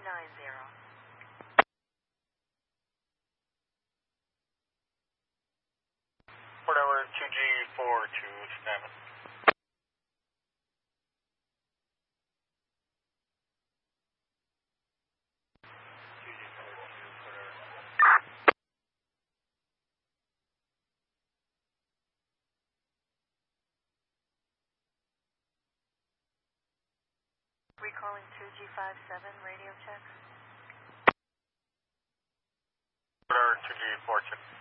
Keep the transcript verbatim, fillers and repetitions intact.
nine zero. Port hour two G four two, standing. Recalling two G five seven, radio check. Port hour two G four two.